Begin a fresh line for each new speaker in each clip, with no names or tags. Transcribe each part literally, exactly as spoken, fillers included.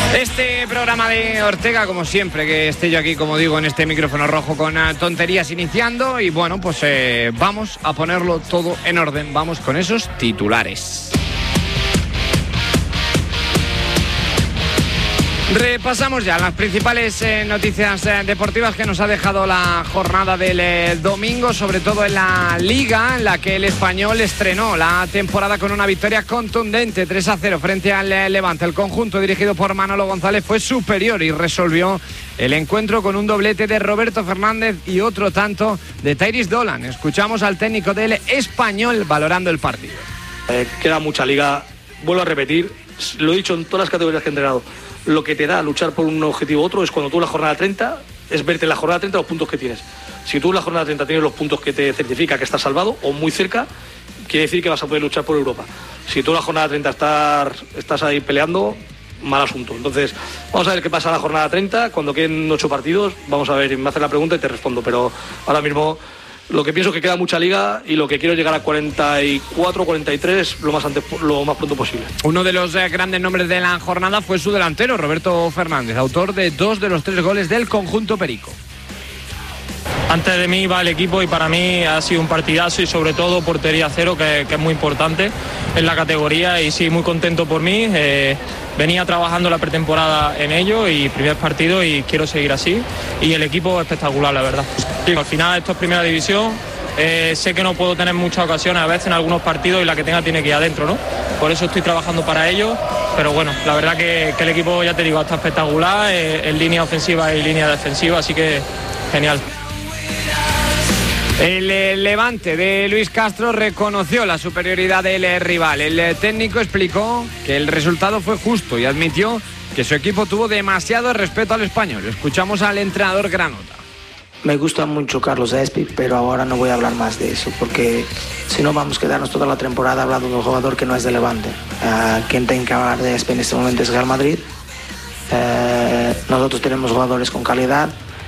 Este programa de Ortega, como siempre, que esté yo aquí, como digo, en este micrófono rojo con tonterías iniciando. Y bueno, pues eh, vamos a ponerlo todo en orden. Vamos con esos titulares. Repasamos ya las principales eh, noticias eh, deportivas que nos ha dejado la jornada del eh, domingo, sobre todo en la Liga, en la que el Español estrenó la temporada con una victoria contundente, tres a cero frente al eh, Levante. El conjunto dirigido por Manolo González fue superior y resolvió el encuentro con un doblete de Roberto Fernández y otro tanto de Tyrese Dolan. Escuchamos al técnico del Español valorando el partido.
Eh, queda mucha Liga, vuelvo a repetir, lo he dicho en todas las categorías que he entrenado. Lo que te da luchar por un objetivo u otro es cuando tú en la jornada treinta, es verte en la jornada treinta los puntos que tienes. Si tú en la jornada treinta tienes los puntos que te certifica que estás salvado o muy cerca, quiere decir que vas a poder luchar por Europa. Si tú en la jornada treinta estás, estás ahí peleando, mal asunto. Entonces, vamos a ver qué pasa en la jornada treinta, cuando queden ocho partidos, vamos a ver, me haces la pregunta y te respondo, pero ahora mismo lo que pienso es que queda mucha Liga y lo que quiero es llegar a cuarenta y cuatro, cuarenta y tres lo más, antes, lo más pronto posible.
Uno de los eh, grandes nombres de la jornada fue su delantero, Roberto Fernández, autor de dos de los tres goles del conjunto perico.
Antes de mí va el equipo y para mí ha sido un partidazo y sobre todo portería cero, que, que es muy importante en la categoría, y sí, muy contento por mí. Eh, venía trabajando la pretemporada en ello y primer partido y quiero seguir así, y el equipo espectacular, la verdad. Sí, al final esto es primera división, eh, sé que no puedo tener muchas ocasiones a veces en algunos partidos y la que tenga tiene que ir adentro, ¿no? Por eso estoy trabajando para ello, pero bueno, la verdad que, que el equipo, ya te digo, está espectacular, eh, en línea ofensiva y línea defensiva, así que genial.
El Levante de Luis Castro reconoció la superioridad del rival. El técnico explicó que el resultado fue justo y admitió que su equipo tuvo demasiado respeto al Español. Escuchamos al entrenador granota.
Me gusta mucho Carlos Espi, pero ahora no voy a hablar más de eso, porque si no vamos a quedarnos toda la temporada hablando de un jugador que no es de Levante. Uh, quien tiene que hablar de Espi en este momento es Real Madrid. Uh, nosotros tenemos jugadores con calidad.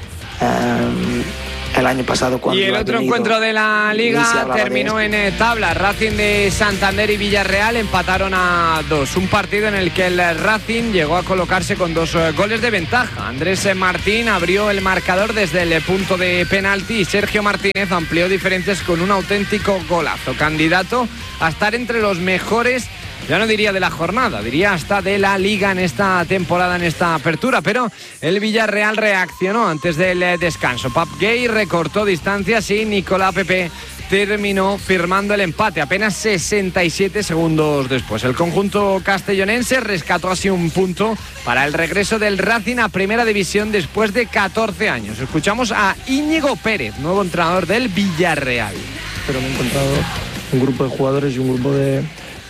Uh, El año pasado cuando
y el otro encuentro de la Liga terminó en tabla. Racing de Santander y Villarreal empataron a dos. Un partido en el que el Racing llegó a colocarse con dos goles de ventaja. Andrés Martín abrió el marcador desde el punto de penalti y Sergio Martínez amplió diferencias con un auténtico golazo. Candidato a estar entre los mejores, ya no diría de la jornada, diría hasta de la Liga en esta temporada, en esta apertura, pero el Villarreal reaccionó antes del descanso. Pap Gay recortó distancias y Nicolás Pepe terminó firmando el empate apenas sesenta y siete segundos después. El conjunto castellonense rescató así un punto para el regreso del Racing a Primera División después de catorce años. Escuchamos a Íñigo Pérez, nuevo entrenador del Villarreal.
Pero me he encontrado un grupo de jugadores y un grupo de...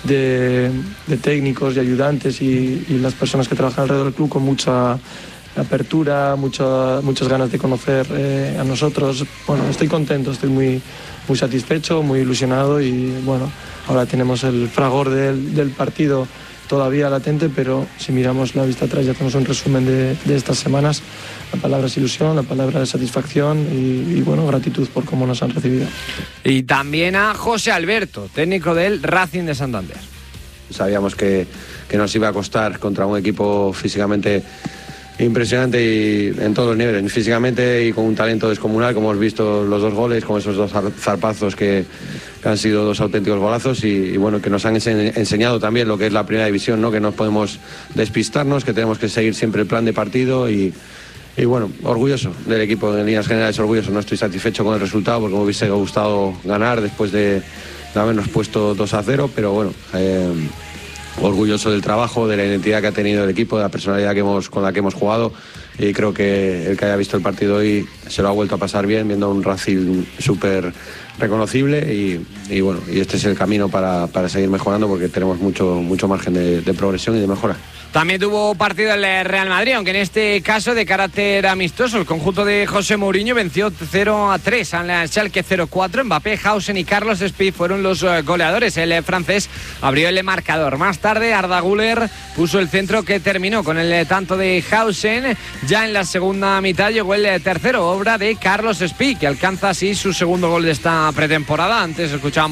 De, de técnicos y ayudantes y, y las personas que trabajan alrededor del club con mucha apertura, mucha, muchas ganas de conocer eh, a nosotros. Bueno, estoy contento, estoy muy, muy satisfecho, muy ilusionado y bueno, ahora tenemos el fragor del, del partido todavía latente, pero si miramos la vista atrás ya tenemos un resumen de, de estas semanas. La palabra es ilusión, la palabra es satisfacción y, y bueno, gratitud por cómo nos han recibido.
Y también a José Alberto, técnico del Racing de Santander.
Sabíamos que, que nos iba a costar contra un equipo físicamente impresionante y en todos los niveles, físicamente y con un talento descomunal, como hemos visto los dos goles, con esos dos zarpazos que, que han sido dos auténticos golazos y, y bueno, que nos han ense- enseñado también lo que es la primera división, ¿no? Que no podemos despistarnos, que tenemos que seguir siempre el plan de partido y Y bueno, orgulloso del equipo, en líneas generales orgulloso. No estoy satisfecho con el resultado porque me hubiese gustado ganar después de, de habernos puesto dos a cero, pero bueno, eh, orgulloso del trabajo, de la identidad que ha tenido el equipo, de la personalidad que hemos, con la que hemos jugado, y creo que el que haya visto el partido hoy se lo ha vuelto a pasar bien, viendo un Racing súper reconocible y, y bueno, y este es el camino para, para seguir mejorando porque tenemos mucho, mucho margen de, de progresión y de mejora.
También tuvo partido el Real Madrid, aunque en este caso de carácter amistoso. El conjunto de José Mourinho venció cero a tres al Schalke cero cuatro. Mbappé, Hausen y Carlos Espí fueron los goleadores. El francés abrió el marcador. Más tarde Arda Güler puso el centro que terminó con el tanto de Hausen. Ya en la segunda mitad llegó el tercero, obra de Carlos Espí, que alcanza así su segundo gol de esta pretemporada. Antes escuchamos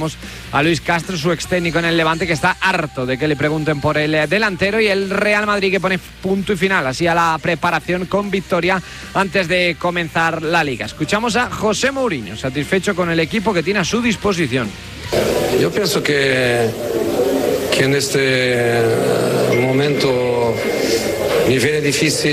a Luis Castro, su ex técnico en el Levante, que está harto de que le pregunten por el delantero, y el Real Madrid, que pone punto y final así a la preparación con victoria antes de comenzar la Liga. Escuchamos a José Mourinho, satisfecho con el equipo que tiene a su disposición.
Yo pienso que, que en este momento me viene difícil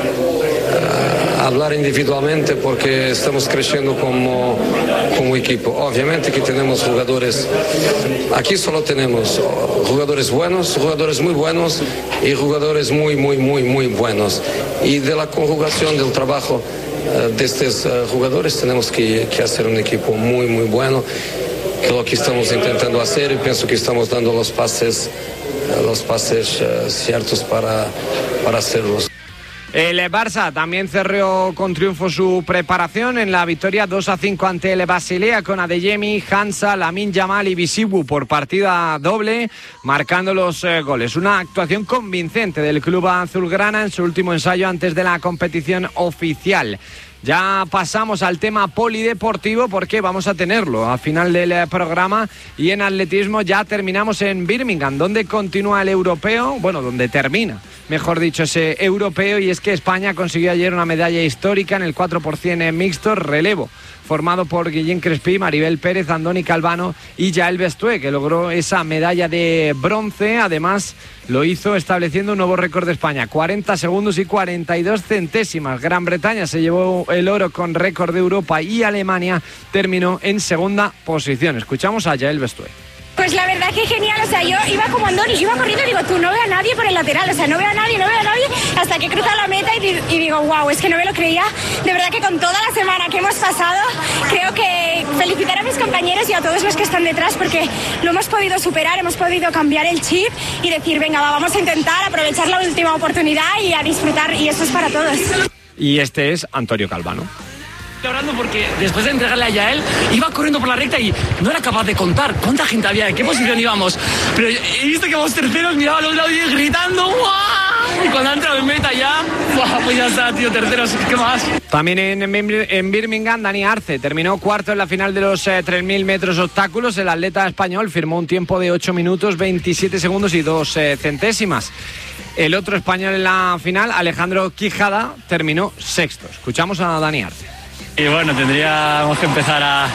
uh, hablar individualmente porque estamos creciendo como, como equipo. Obviamente que tenemos jugadores, aquí solo tenemos jugadores buenos, jugadores muy buenos y jugadores muy, muy, muy, muy buenos. Y de la conjugación del trabajo uh, de estos uh, jugadores tenemos que, que hacer un equipo muy, muy bueno, que es lo que estamos intentando hacer, y pienso que estamos dando los pases los pases uh, ciertos para, para hacerlos.
El Barça también cerró con triunfo su preparación en la victoria dos a cinco ante el Basilea, con Adeyemi, Hansa, Lamine Yamal y Bisibu por partida doble, marcando los eh, goles. Una actuación convincente del club azulgrana en su último ensayo antes de la competición oficial. Ya pasamos al tema polideportivo porque vamos a tenerlo al final del programa, y en atletismo ya terminamos en Birmingham, donde continúa el europeo, bueno, donde termina, mejor dicho, ese europeo, y es que España consiguió ayer una medalla histórica en el cuatro por ciento mixto relevo, formado por Guillén Crespí, Maribel Pérez, Andoni Calvano y Yael Bestué, que logró esa medalla de bronce. Además, lo hizo estableciendo un nuevo récord de España, cuarenta segundos y cuarenta y dos centésimas. Gran Bretaña se llevó el oro con récord de Europa, y Alemania terminó en segunda posición. Escuchamos a Yael Bestué.
Pues la verdad que genial, o sea, yo iba como Andoni, yo iba corriendo y digo, tú, no veo a nadie por el lateral, o sea, no veo a nadie, no veo a nadie, hasta que cruza la meta y, y digo, wow, es que no me lo creía. De verdad que con toda la semana que hemos pasado, creo que felicitar a mis compañeros y a todos los que están detrás, porque lo hemos podido superar, hemos podido cambiar el chip y decir, venga, va, vamos a intentar aprovechar la última oportunidad y a disfrutar, y eso es para todos.
Y este es Antonio Calvano.
Llorando porque después de entregarle a Yael iba corriendo por la recta y no era capaz de contar cuánta gente había, en qué posición íbamos, pero he visto que vamos terceros, miraba a los lados y gritando ¡guau! Y cuando ha entrado en meta ya, ¡guau! Pues ya está, tío, terceros, ¿qué más?
También en, en Birmingham, Dani Arce terminó cuarto en la final de los eh, tres mil metros obstáculos. El atleta español firmó un tiempo de ocho minutos, veintisiete segundos y dos eh, centésimas. El otro español en la final, Alejandro Quijada, terminó sexto. Escuchamos a Dani Arce.
Y bueno, tendríamos que empezar a,